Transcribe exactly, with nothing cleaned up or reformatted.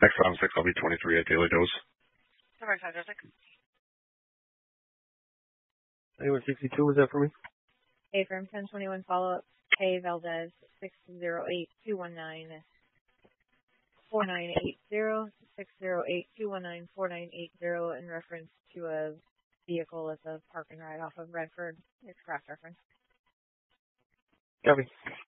Exxon six L B twenty-three at Daily Dose. Number five, Jessica. ninety-one sixty-two, was that for me? A firm ten twenty-one follow-up. Pay Valdez six zero eight two one nine four nine eight zero six zero eight two one nine four nine eight zero in reference to a vehicle at the park and ride off of Redford. It's cross reference. Copy.